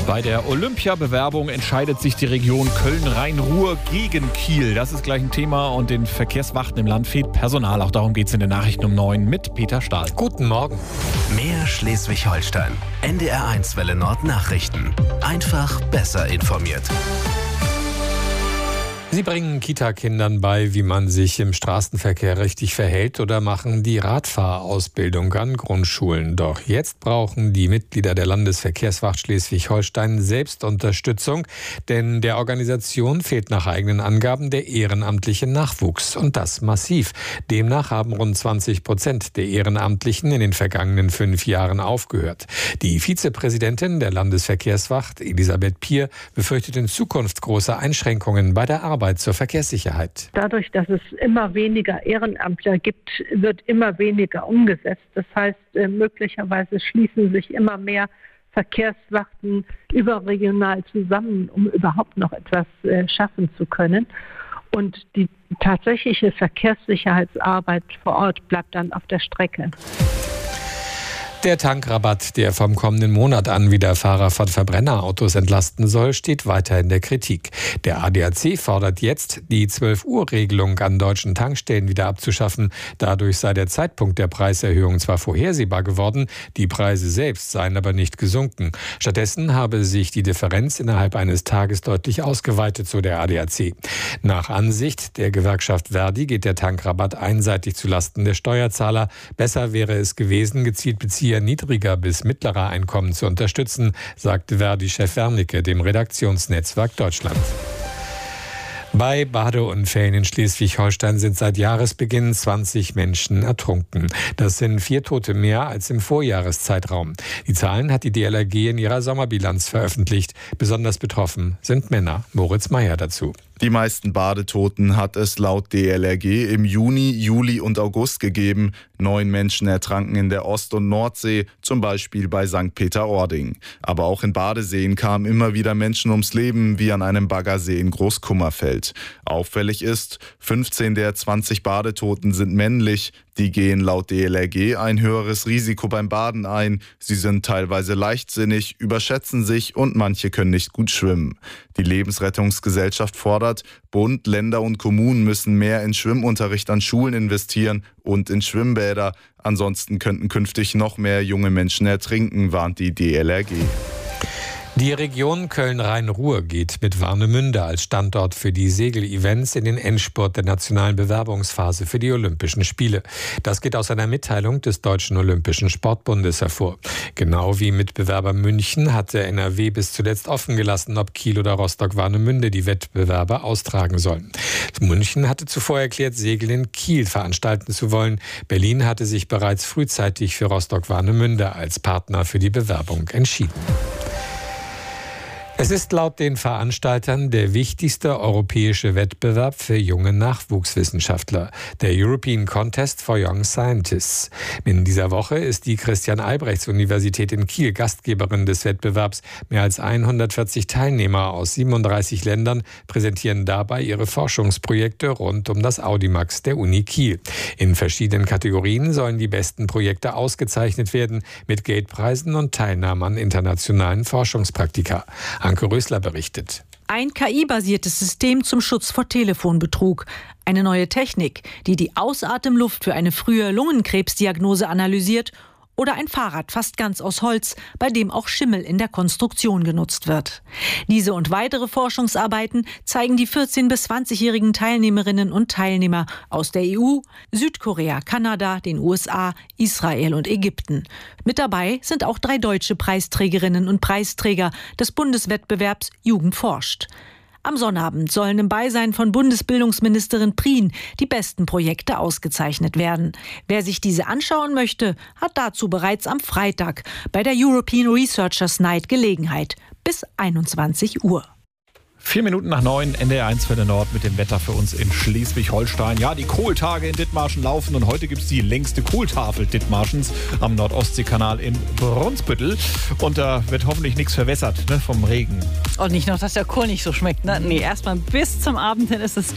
Bei der Olympiabewerbung entscheidet sich die Region Köln-Rhein-Ruhr gegen Kiel. Das ist gleich ein Thema und den Verkehrswachten im Land fehlt Personal. Auch darum geht es in den Nachrichten um 9 mit Peter Stahl. Guten Morgen. Mehr Schleswig-Holstein. NDR1 Welle Nord Nachrichten. Einfach besser informiert. Sie bringen Kita-Kindern bei, wie man sich im Straßenverkehr richtig verhält oder machen die Radfahrausbildung an Grundschulen. Doch jetzt brauchen die Mitglieder der Landesverkehrswacht Schleswig-Holstein selbst Unterstützung, denn der Organisation fehlt nach eigenen Angaben der ehrenamtliche Nachwuchs und das massiv. Demnach haben rund 20% der Ehrenamtlichen in den vergangenen 5 Jahren aufgehört. Die Vizepräsidentin der Landesverkehrswacht, Elisabeth Pier, befürchtet in Zukunft große Einschränkungen bei der Arbeit zur Verkehrssicherheit. Dadurch, dass es immer weniger Ehrenamtler gibt, wird immer weniger umgesetzt. Das heißt, möglicherweise schließen sich immer mehr Verkehrswachten überregional zusammen, um überhaupt noch etwas schaffen zu können. Und die tatsächliche Verkehrssicherheitsarbeit vor Ort bleibt dann auf der Strecke. Der Tankrabatt, der vom kommenden Monat an wieder Fahrer von Verbrennerautos entlasten soll, steht weiter in der Kritik. Der ADAC fordert jetzt, die 12-Uhr-Regelung an deutschen Tankstellen wieder abzuschaffen. Dadurch sei der Zeitpunkt der Preiserhöhung zwar vorhersehbar geworden, die Preise selbst seien aber nicht gesunken. Stattdessen habe sich die Differenz innerhalb eines Tages deutlich ausgeweitet, so der ADAC. Nach Ansicht der Gewerkschaft Verdi geht der Tankrabatt einseitig zulasten der Steuerzahler. Besser wäre es gewesen, gezielt Bezieher niedriger bis mittlerer Einkommen zu unterstützen, sagte Verdi-Chef Wernicke dem Redaktionsnetzwerk Deutschland. Bei Badeunfällen in Schleswig-Holstein sind seit Jahresbeginn 20 Menschen ertrunken. Das sind 4 Tote mehr als im Vorjahreszeitraum. Die Zahlen hat die DLRG in ihrer Sommerbilanz veröffentlicht. Besonders betroffen sind Männer. Moritz Meyer dazu. Die meisten Badetoten hat es laut DLRG im Juni, Juli und August gegeben. 9 Menschen ertranken in der Ost- und Nordsee, zum Beispiel bei St. Peter-Ording. Aber auch in Badeseen kamen immer wieder Menschen ums Leben, wie an einem Baggersee in Großkummerfeld. Auffällig ist, 15 der 20 Badetoten sind männlich. Die gehen laut DLRG ein höheres Risiko beim Baden ein. Sie sind teilweise leichtsinnig, überschätzen sich und manche können nicht gut schwimmen. Die Lebensrettungsgesellschaft fordert, Bund, Länder und Kommunen müssen mehr in Schwimmunterricht an Schulen investieren und in Schwimmbäder. Ansonsten könnten künftig noch mehr junge Menschen ertrinken, warnt die DLRG. Die Region Köln-Rhein-Ruhr geht mit Warnemünde als Standort für die Segel-Events in den Endspurt der nationalen Bewerbungsphase für die Olympischen Spiele. Das geht aus einer Mitteilung des Deutschen Olympischen Sportbundes hervor. Genau wie Mitbewerber München hat der NRW bis zuletzt offen gelassen, ob Kiel oder Rostock-Warnemünde die Wettbewerbe austragen sollen. München hatte zuvor erklärt, Segeln in Kiel veranstalten zu wollen. Berlin hatte sich bereits frühzeitig für Rostock-Warnemünde als Partner für die Bewerbung entschieden. Es ist laut den Veranstaltern der wichtigste europäische Wettbewerb für junge Nachwuchswissenschaftler, der European Contest for Young Scientists. In dieser Woche ist die Christian-Albrechts-Universität in Kiel Gastgeberin des Wettbewerbs. Mehr als 140 Teilnehmer aus 37 Ländern präsentieren dabei ihre Forschungsprojekte rund um das Audimax der Uni Kiel. In verschiedenen Kategorien sollen die besten Projekte ausgezeichnet werden, mit Geldpreisen und Teilnahme an internationalen Forschungspraktika. Anke Rösler berichtet. Ein KI-basiertes System zum Schutz vor Telefonbetrug. Eine neue Technik, die die Ausatemluft für eine frühe Lungenkrebsdiagnose analysiert. Oder ein Fahrrad fast ganz aus Holz, bei dem auch Schimmel in der Konstruktion genutzt wird. Diese und weitere Forschungsarbeiten zeigen die 14- bis 20-jährigen Teilnehmerinnen und Teilnehmer aus der EU, Südkorea, Kanada, den USA, Israel und Ägypten. Mit dabei sind auch 3 deutsche Preisträgerinnen und Preisträger des Bundeswettbewerbs Jugend forscht. Am Sonnabend sollen im Beisein von Bundesbildungsministerin Prien die besten Projekte ausgezeichnet werden. Wer sich diese anschauen möchte, hat dazu bereits am Freitag bei der European Researchers Night Gelegenheit bis 21 Uhr. 4 Minuten nach 9, NDR1 Welle Nord mit dem Wetter für uns in Schleswig-Holstein. Ja, die Kohltage in Dithmarschen laufen und heute gibt es die längste Kohltafel Dithmarschens am Nordostseekanal in Brunsbüttel. Und da wird hoffentlich nichts verwässert, ne, vom Regen. Und nicht noch, dass der Kohl nicht so schmeckt. Ne? Nee, erstmal bis zum Abend hin ist es